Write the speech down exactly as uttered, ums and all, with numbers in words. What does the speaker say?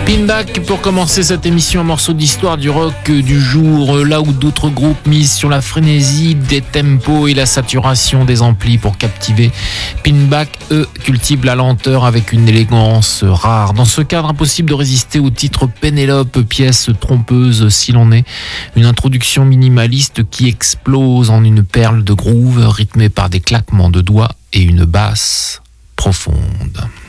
Pinback pour commencer cette émission, un morceau d'histoire du rock du jour, là où d'autres groupes misent sur la frénésie des tempos et la saturation des amplis pour captiver. Pinback, eux, cultivent la lenteur avec une élégance rare. Dans ce cadre, impossible de résister au titre Pénélope, pièce trompeuse si l'on est. Une introduction minimaliste qui explose en une perle de groove rythmée par des claquements de doigts et une basse profonde.